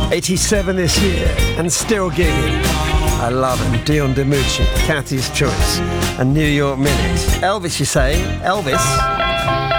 87 this year and still gigging. I love him. Dion DiMucci, Kathy's Choice and New York Minute. Elvis, you say? Elvis?